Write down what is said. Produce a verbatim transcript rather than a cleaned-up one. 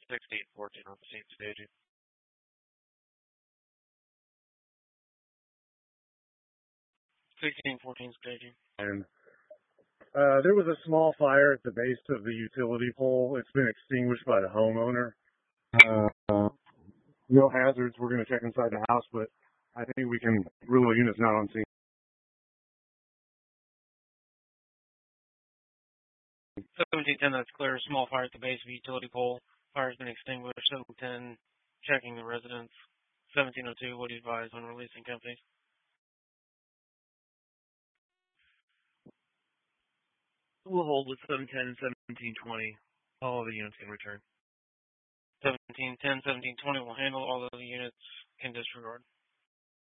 sixteen fourteen on the scene staging. sixteen fourteen staging. And uh, there was a small fire at the base of the utility pole. It's been extinguished by the homeowner. Uh, no hazards. We're going to check inside the house, but I think we can rule the units not on scene. seventeen ten, that's clear. Small fire at the base of the utility pole. Fire has been extinguished. seventeen ten, checking the residence. seventeen oh two, what do you advise on releasing companies? We'll hold with seven ten and seventeen twenty. All of the units can return. seventeen ten, seventeen twenty will handle. All of the units can disregard.